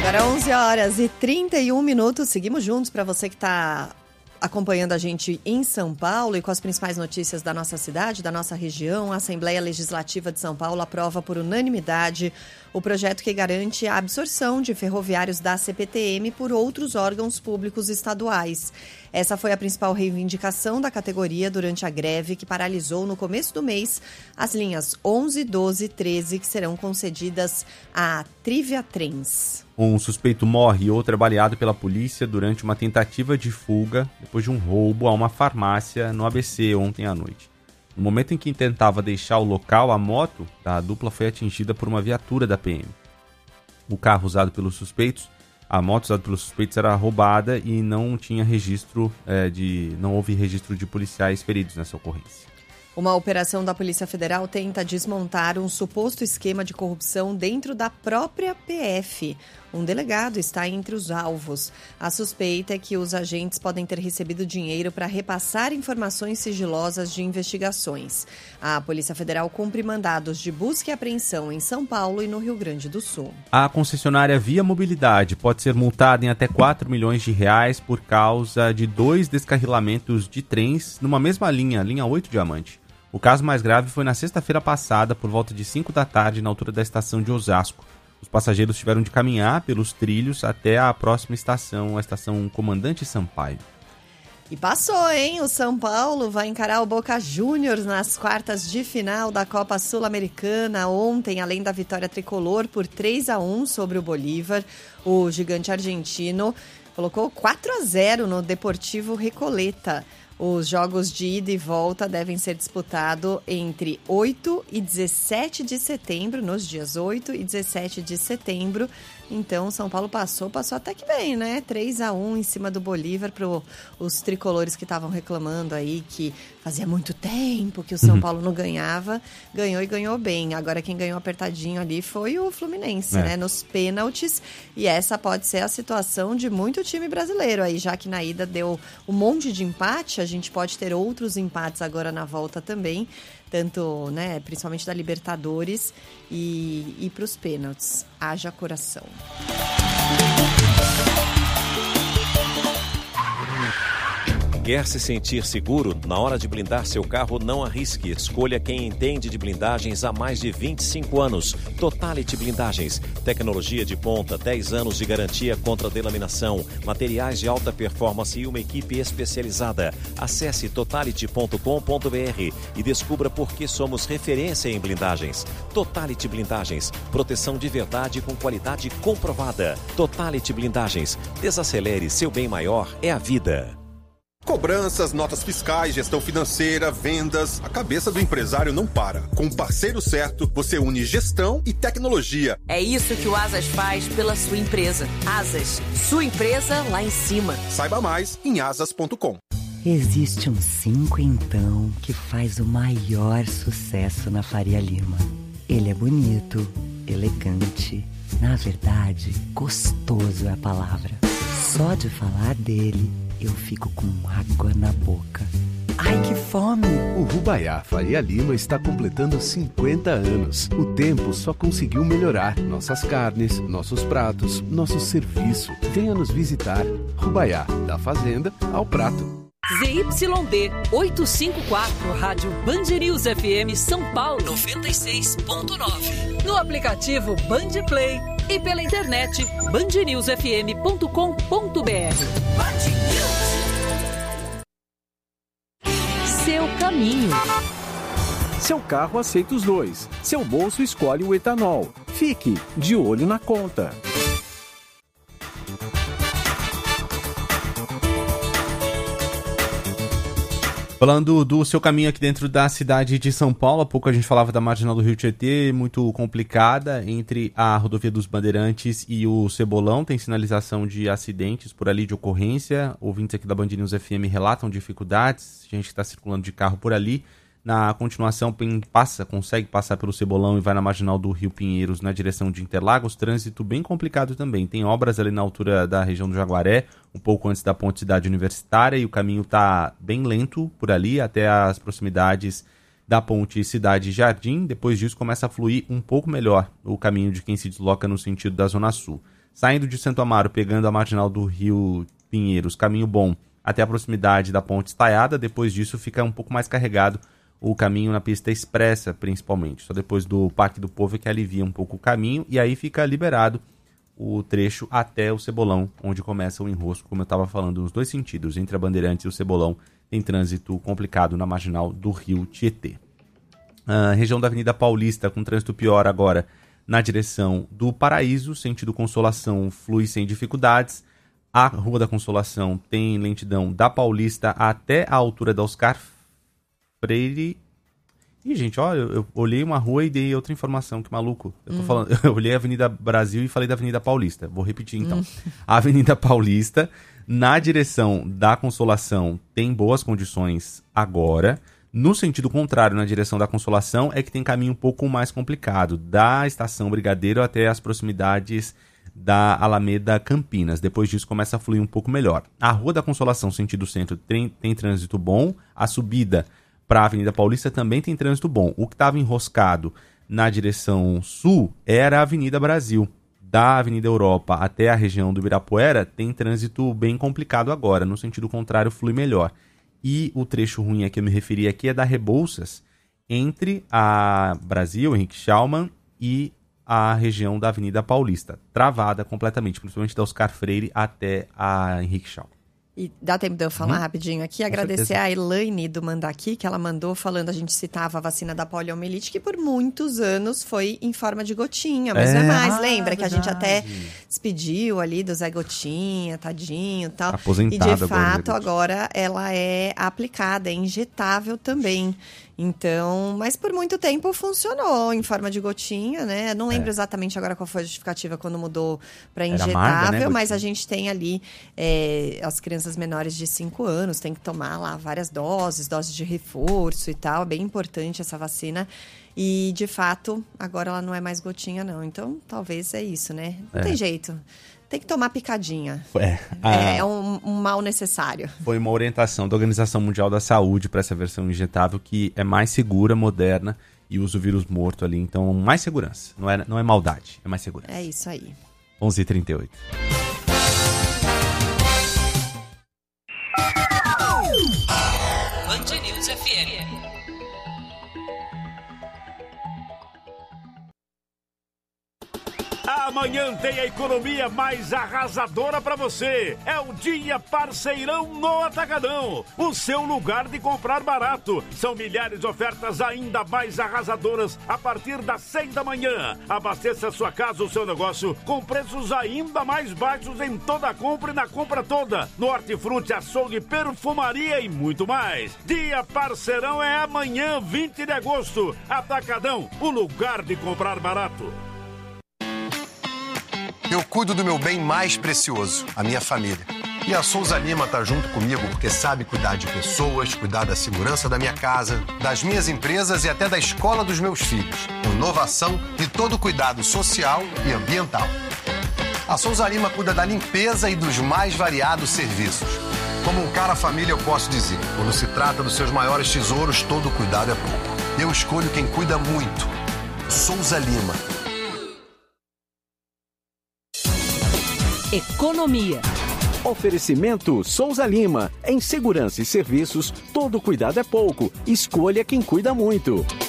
Agora 11 horas e 31 minutos, seguimos juntos para você que está acompanhando a gente em São Paulo e com as principais notícias da nossa cidade, da nossa região. A Assembleia Legislativa de São Paulo aprova por unanimidade o projeto que garante a absorção de ferroviários da CPTM por outros órgãos públicos estaduais. Essa foi a principal reivindicação da categoria durante a greve que paralisou no começo do mês as linhas 11, 12 e 13 que serão concedidas à Trivia Trens. Um suspeito morre e outro é baleado pela polícia durante uma tentativa de fuga depois de um roubo a uma farmácia no ABC ontem à noite. No momento em que tentava deixar o local, a moto da dupla foi atingida por uma viatura da PM. O carro usado pelos suspeitos, a moto usada pelos suspeitos era roubada e não tinha registro não houve registro de policiais feridos nessa ocorrência. Uma operação da Polícia Federal tenta desmontar um suposto esquema de corrupção dentro da própria PF. Um delegado está entre os alvos. A suspeita é que os agentes podem ter recebido dinheiro para repassar informações sigilosas de investigações. A Polícia Federal cumpre mandados de busca e apreensão em São Paulo e no Rio Grande do Sul. A concessionária Via Mobilidade pode ser multada em até 4 milhões de reais por causa de 2 descarrilamentos de trens numa mesma linha 8 Diamante. O caso mais grave foi na sexta-feira passada, por volta de 5 da tarde, na altura da estação de Osasco. Os passageiros tiveram de caminhar pelos trilhos até a próxima estação, a estação Comandante Sampaio. E passou, hein? O São Paulo vai encarar o Boca Juniors nas quartas de final da Copa Sul-Americana. Ontem, além da vitória tricolor por 3-1 sobre o Bolívar, o gigante argentino colocou 4-0 no Deportivo Recoleta. Os jogos de ida e volta devem ser disputados entre 8 e 17 de setembro, nos dias 8 e 17 de setembro. Então, São Paulo passou até que bem, né? 3-1 em cima do Bolívar para os tricolores que estavam reclamando aí que fazia muito tempo que o São Paulo não ganhava. Ganhou e ganhou bem. Agora quem ganhou apertadinho ali foi o Fluminense, né? Nos pênaltis. E essa pode ser a situação de muito time brasileiro aí, já que na ida deu um monte de empate, a gente pode ter outros empates agora na volta também. Tanto, né, principalmente da Libertadores e para os pênaltis. Haja coração. Quer se sentir seguro? Na hora de blindar seu carro, não arrisque. Escolha quem entende de blindagens há mais de 25 anos. Totality Blindagens. Tecnologia de ponta, 10 anos de garantia contra delaminação, materiais de alta performance e uma equipe especializada. Acesse totality.com.br e descubra por que somos referência em blindagens. Totality Blindagens. Proteção de verdade com qualidade comprovada. Totality Blindagens. Desacelere, seu bem maior é a vida. Cobranças, notas fiscais, gestão financeira, vendas. A cabeça do empresário não para. Com o parceiro certo, você une gestão e tecnologia. É isso que o Asas faz pela sua empresa. Asas, sua empresa lá em cima. Saiba mais em asas.com. Existe um 5 então que faz o maior sucesso na Faria Lima. Ele é bonito, elegante, na verdade, gostoso é a palavra. Só de falar dele, eu fico com água na boca. Ai, que fome! O Rubaiá Faria Lima está completando 50 anos. O tempo só conseguiu melhorar. Nossas carnes, nossos pratos, nosso serviço. Venha nos visitar. Rubaiá, da fazenda ao prato. ZYD 854, Rádio Band News FM São Paulo 96.9. No aplicativo Band Play e pela internet bandnewsfm.com.br. Seu caminho. Seu carro aceita os dois. Seu bolso escolhe o etanol. Fique de olho na conta. Falando do seu caminho aqui dentro da cidade de São Paulo, há pouco a gente falava da marginal do Rio Tietê, muito complicada, entre a rodovia dos Bandeirantes e o Cebolão, tem sinalização de acidentes por ali, de ocorrência, ouvintes aqui da Band News FM relatam dificuldades, gente que está circulando de carro por ali. Na continuação, consegue passar pelo Cebolão e vai na marginal do Rio Pinheiros na direção de Interlagos. Trânsito bem complicado também. Tem obras ali na altura da região do Jaguaré, um pouco antes da ponte Cidade Universitária, e o caminho está bem lento por ali, até as proximidades da ponte Cidade Jardim. Depois disso começa a fluir um pouco melhor o caminho de quem se desloca no sentido da Zona Sul. Saindo de Santo Amaro, pegando a marginal do Rio Pinheiros, caminho bom até a proximidade da Ponte Estaiada. Depois disso fica um pouco mais carregado o caminho na pista expressa, principalmente. Só depois do Parque do Povo é que alivia um pouco o caminho e aí fica liberado o trecho até o Cebolão, onde começa o enrosco, como eu estava falando, nos dois sentidos. Entre a Bandeirantes e o Cebolão tem trânsito complicado na marginal do Rio Tietê. Região da Avenida Paulista com trânsito pior agora na direção do Paraíso, sentido Consolação flui sem dificuldades. A Rua da Consolação tem lentidão da Paulista até a altura da Oscar Freire. Ih, gente, ó, eu olhei uma rua e dei outra informação, que maluco. Eu olhei a Avenida Brasil e falei da Avenida Paulista. Vou repetir então. A Avenida Paulista, na direção da Consolação, tem boas condições agora. No sentido contrário, na direção da Consolação, é que tem caminho um pouco mais complicado. Da Estação Brigadeiro até as proximidades da Alameda Campinas. Depois disso começa a fluir um pouco melhor. A Rua da Consolação, sentido centro, tem trânsito bom. A subida para a Avenida Paulista também tem trânsito bom. O que estava enroscado na direção sul era a Avenida Brasil. Da Avenida Europa até a região do Ibirapuera tem trânsito bem complicado agora. No sentido contrário, flui melhor. E o trecho ruim a que eu me referi aqui é da Rebouças, entre a Brasil, Henrique Schaumann, e a região da Avenida Paulista. Travada completamente, principalmente da Oscar Freire até a Henrique Schaumann. E dá tempo de eu falar rapidinho aqui, agradecer a Elaine do Mandaqui, que ela mandou falando, a gente citava a vacina da poliomielite, que por muitos anos foi em forma de gotinha, mas não é mais, lembra? Que a gente até despediu ali do Zé Gotinha, tadinho e tal. Aposentada. E de fato, agora ela é aplicada, é injetável também. Então, mas por muito tempo funcionou em forma de gotinha, né? Não lembro exatamente agora qual foi a justificativa quando mudou para injetável, amarga, né, mas a gente tem ali as crianças menores de 5 anos, tem que tomar lá várias doses de reforço e tal. É bem importante essa vacina. E, de fato, agora ela não é mais gotinha, não. Então, talvez é isso, né? Não tem jeito. Tem que tomar picadinha. É um mal necessário. Foi uma orientação da Organização Mundial da Saúde para essa versão injetável, que é mais segura, moderna e usa o vírus morto ali. Então, mais segurança. Não é maldade, é mais segurança. É isso aí. 11h38. Band News FM. Amanhã tem a economia mais arrasadora para você. É o Dia Parceirão no Atacadão. O seu lugar de comprar barato. São milhares de ofertas ainda mais arrasadoras a partir das 6 da manhã. Abasteça sua casa ou seu negócio com preços ainda mais baixos em toda a compra e na compra toda. No hortifruti, açougue, perfumaria e muito mais. Dia Parceirão é amanhã, 20 de agosto. Atacadão, o lugar de comprar barato. Eu cuido do meu bem mais precioso, a minha família. E a Souza Lima tá junto comigo porque sabe cuidar de pessoas, cuidar da segurança da minha casa, das minhas empresas e até da escola dos meus filhos. Com inovação e todo cuidado social e ambiental. A Souza Lima cuida da limpeza e dos mais variados serviços. Como um cara família, eu posso dizer, quando se trata dos seus maiores tesouros, todo cuidado é pouco. Eu escolho quem cuida muito. Souza Lima. Economia. Oferecimento Souza Lima. Em segurança e serviços, todo cuidado é pouco. Escolha quem cuida muito.